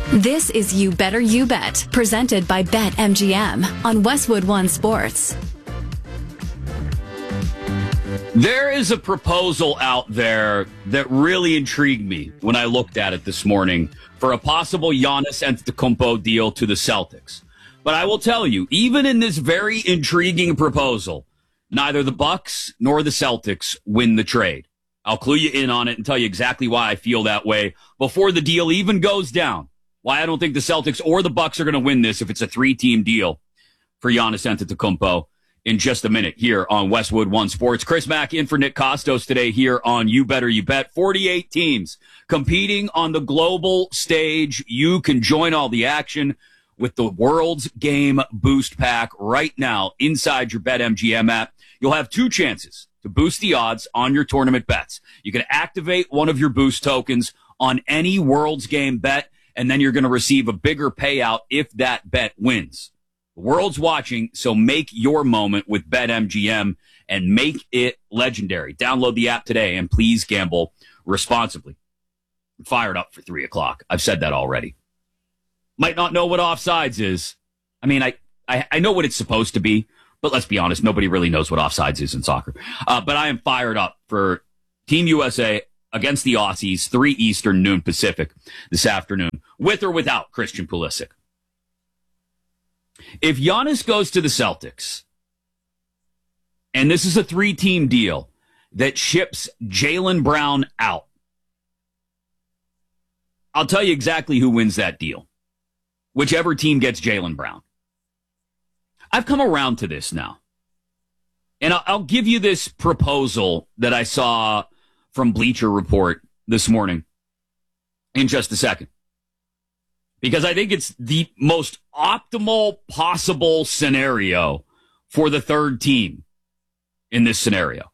This is You Better You Bet, presented by BetMGM on Westwood One Sports. There is a proposal out there that really intrigued me when I looked at it this morning for a possible Giannis Antetokounmpo deal to the Celtics. But I will tell you, even in this very intriguing proposal, neither the Bucks nor the Celtics win the trade. I'll clue you in on it and tell you exactly why I feel that way before the deal even goes down. Why I don't think the Celtics or the Bucks are going to win this if it's a three-team deal for Giannis Antetokounmpo in just a minute here on Westwood One Sports. Chris Mack in for Nick Costos today here on You Better You Bet. 48 teams competing on the global stage. You can join all the action with the World's Game Boost Pack right now inside your BetMGM app. You'll have two chances to boost the odds on your tournament bets. You can activate one of your boost tokens on any World's Game bet, and then you're going to receive a bigger payout if that bet wins. The world's watching, so make your moment with BetMGM and make it legendary. Download the app today, and please gamble responsibly. I'm fired up for 3 o'clock. I've said that already. Might not know what offsides is. I mean, I know what it's supposed to be, but let's be honest, nobody really knows what offsides is in soccer. But I am fired up for Team USA against the Aussies, 3 Eastern, noon Pacific this afternoon, with or without Christian Pulisic. If Giannis goes to the Celtics, and this is a 3-team deal that ships Jaylen Brown out, I'll tell you exactly who wins that deal. Whichever team gets Jaylen Brown. I've come around to this now. And I'll give you this proposal that I saw from Bleacher Report this morning in just a second. Because I think it's the most optimal possible scenario for the third team in this scenario.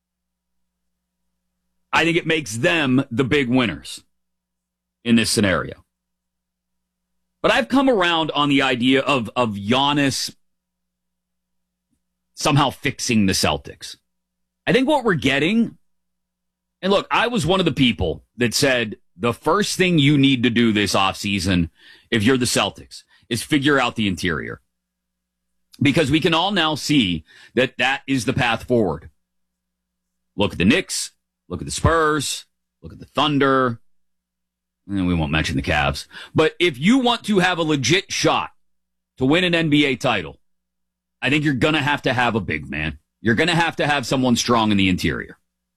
I think it makes them the big winners in this scenario. But I've come around on the idea of Giannis somehow fixing the Celtics. I think what we're getting, and look, I was one of the people that said the first thing you need to do this offseason, if you're the Celtics, is figure out the interior. Because we can all now see that that is the path forward. Look at the Knicks, look at the Spurs, look at the Thunder, and we won't mention the Cavs. But if you want to have a legit shot to win an NBA title, I think you're going to have a big man. You're going to have someone strong in the interior.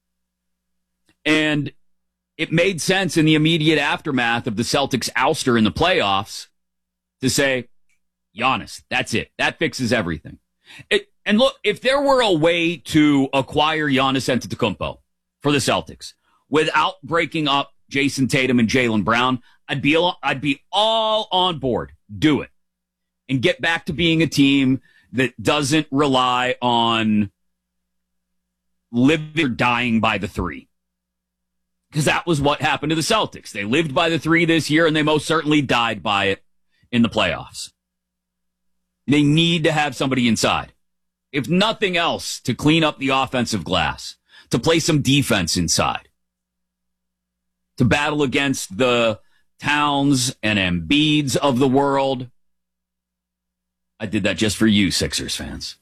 And it made sense in the immediate aftermath of the Celtics' ouster in the playoffs to say, Giannis, that's it. That fixes everything. And look, if there were a way to acquire Giannis Antetokounmpo for the Celtics without breaking up Jason Tatum and Jaylen Brown, I'd be all on board. Do it. And get back to being a team that doesn't rely on living or dying by the 3. Because that was what happened to the Celtics. They lived by the 3 this year, and they most certainly died by it in the playoffs. They need to have somebody inside. If nothing else, to clean up the offensive glass, to play some defense inside, to battle against the Towns and Embiids of the world. I did that just for you, Sixers fans.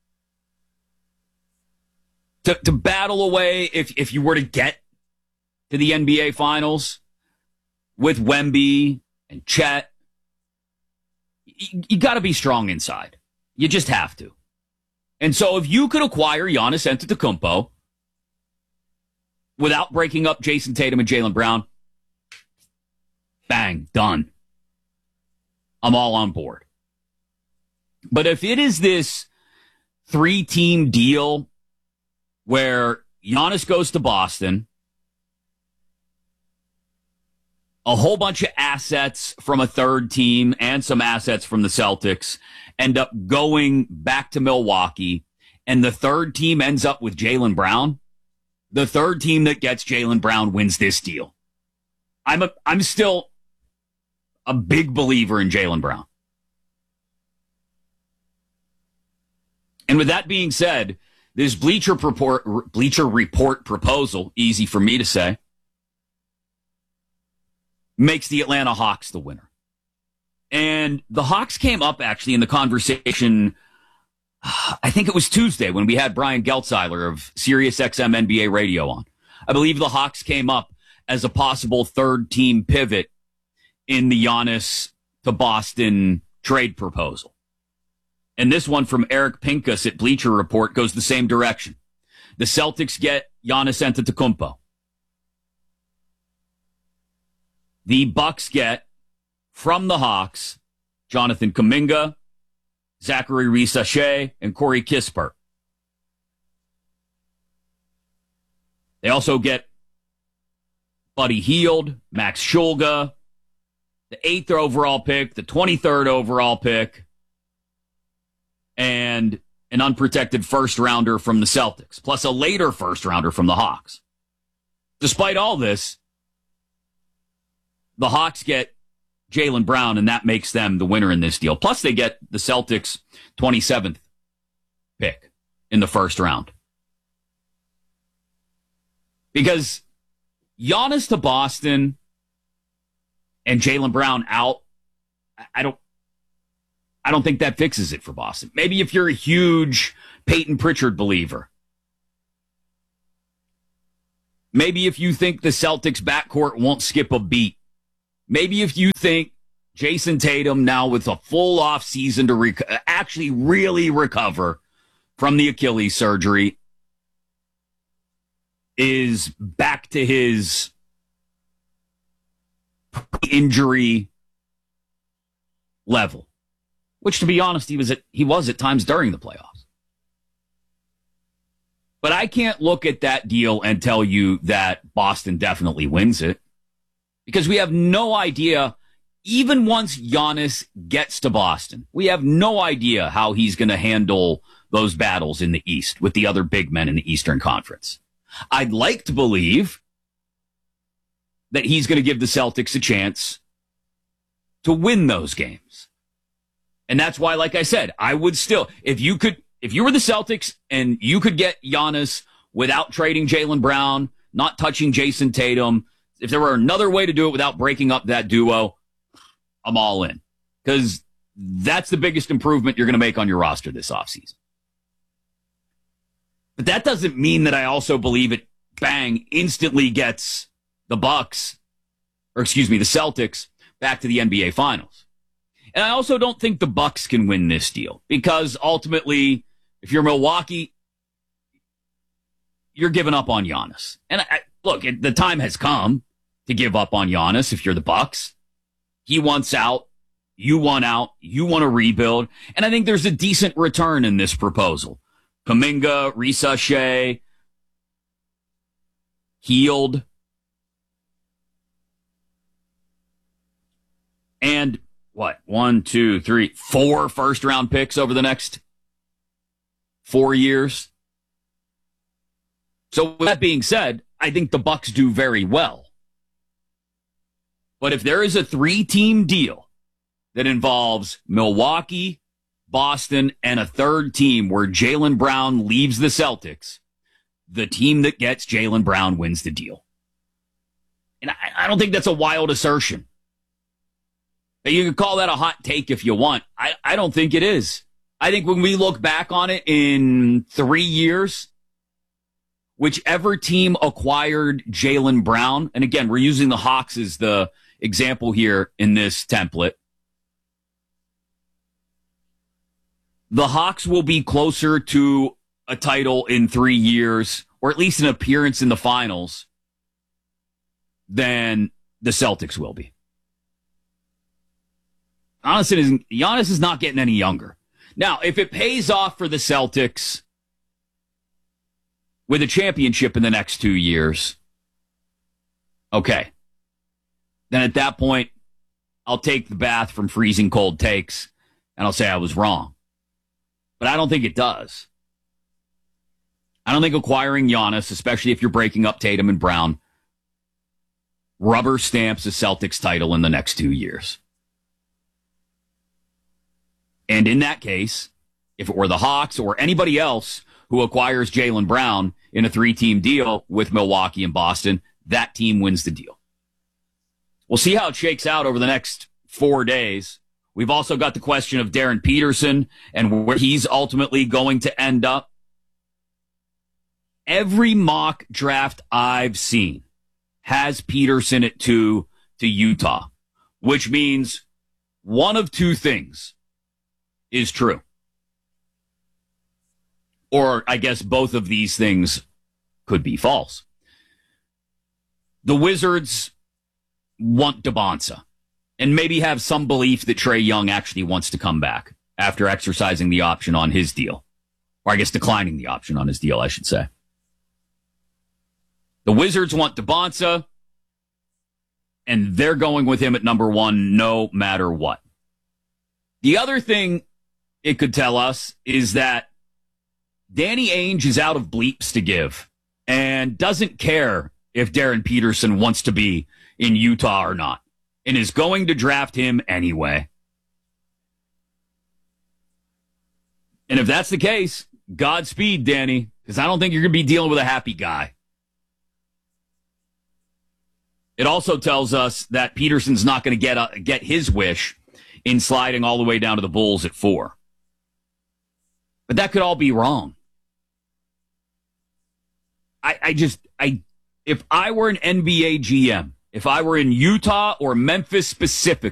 To battle away, if you were to get to the NBA Finals with Wemby and Chet, you got to be strong inside. You just have to. And so if you could acquire Giannis Antetokounmpo without breaking up Jason Tatum and Jaylen Brown, bang, done. I'm all on board. But if it is this 3-team deal where Giannis goes to Boston, a whole bunch of assets from a third team and some assets from the Celtics end up going back to Milwaukee, and the third team ends up with Jaylen Brown, the third team that gets Jaylen Brown wins this deal. I'm still a big believer in Jaylen Brown. And with that being said, this Bleacher Report proposal, easy for me to say, makes the Atlanta Hawks the winner. And the Hawks came up actually in the conversation, I think it was Tuesday when we had Brian Geltzeiler of SiriusXM NBA radio on. I believe the Hawks came up as a possible third team pivot in the Giannis to Boston trade proposal. And this one from Eric Pincus at Bleacher Report goes the same direction. The Celtics get Giannis Antetokounmpo. The Bucks get, from the Hawks, Jonathan Kuminga, Zachary Reese-Shea, and Corey Kispert. They also get Buddy Hield, Max Shulga, the 8th overall pick, the 23rd overall pick, and an unprotected first-rounder from the Celtics, plus a later first-rounder from the Hawks. Despite all this, the Hawks get Jaylen Brown, and that makes them the winner in this deal. Plus, they get the Celtics' 27th pick in the first round. Because Giannis to Boston and Jaylen Brown out, I don't think that fixes it for Boston. Maybe if you're a huge Peyton Pritchard believer. Maybe if you think the Celtics backcourt won't skip a beat. Maybe if you think Jason Tatum, now with a full off season to actually really recover from the Achilles surgery, is back to his injury level. Which, to be honest, he was at times during the playoffs. But I can't look at that deal and tell you that Boston definitely wins it. Because we have no idea, even once Giannis gets to Boston, we have no idea how he's going to handle those battles in the East with the other big men in the Eastern Conference. I'd like to believe that he's going to give the Celtics a chance to win those games. And that's why, like I said, I would still, if you were the Celtics and you could get Giannis without trading Jaylen Brown, not touching Jason Tatum, if there were another way to do it without breaking up that duo, I'm all in. Because that's the biggest improvement you're going to make on your roster this offseason. But that doesn't mean that I also believe it, bang, instantly gets the Celtics back to the NBA Finals. And I also don't think the Bucks can win this deal because ultimately, if you're Milwaukee, you're giving up on Giannis. And look, the time has come to give up on Giannis if you're the Bucks. He wants out. You want out. You want to rebuild. And I think there's a decent return in this proposal. Kuminga, Reese-Shea, Hield, and what? 1, 2, 3, 4 first-round picks over the next 4 years. So with that being said, I think the Bucks do very well. But if there is a 3-team deal that involves Milwaukee, Boston, and a third team where Jaylen Brown leaves the Celtics, the team that gets Jaylen Brown wins the deal. And I don't think that's a wild assertion. You can call that a hot take if you want. I don't think it is. I think when we look back on it in 3 years, whichever team acquired Jaylen Brown, and again, we're using the Hawks as the example here in this template, the Hawks will be closer to a title in 3 years, or at least an appearance in the finals, than the Celtics will be. Honestly, Giannis is not getting any younger. Now, if it pays off for the Celtics with a championship in the next 2 years, okay. Then at that point, I'll take the bath from freezing cold takes, and I'll say I was wrong. But I don't think it does. I don't think acquiring Giannis, especially if you're breaking up Tatum and Brown, rubber stamps a Celtics title in the next 2 years. And in that case, if it were the Hawks or anybody else who acquires Jaylen Brown in a 3-team deal with Milwaukee and Boston, that team wins the deal. We'll see how it shakes out over the next 4 days. We've also got the question of Darren Peterson and where he's ultimately going to end up. Every mock draft I've seen has Peterson at 2 to Utah, which means one of two things is true. Or I guess both of these things could be false. The Wizards want Debonsa and maybe have some belief that Trae Young actually wants to come back after exercising the option on his deal. Or I guess declining the option on his deal, I should say. The Wizards want Debonsa, and they're going with him at number 1 no matter what. The other thing it could tell us is that Danny Ainge is out of bleeps to give and doesn't care if Darren Peterson wants to be in Utah or not, and is going to draft him anyway. And if that's the case, Godspeed, Danny, because I don't think you're going to be dealing with a happy guy. It also tells us that Peterson's not going to get his wish in sliding all the way down to the Bulls at 4. But that could all be wrong. If I were an NBA GM, if I were in Utah or Memphis specifically,